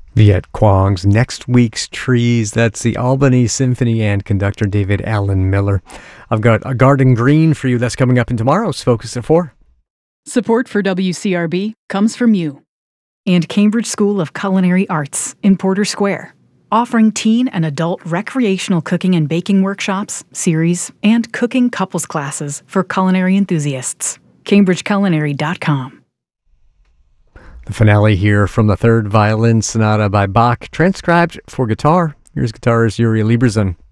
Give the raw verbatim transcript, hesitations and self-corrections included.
Viet Quang's Next Week's Trees. That's the Albany Symphony and conductor David Allen Miller. I've got a Garden Green for you that's coming up in tomorrow's Focus at four. Support for W C R B comes from you and Cambridge School of Culinary Arts in Porter Square, offering teen and adult recreational cooking and baking workshops, series, and cooking couples classes for culinary enthusiasts. cambridge culinary dot com. The finale here from the Third Violin Sonata by Bach, transcribed for guitar. Here's guitarist Yuri Lieberson.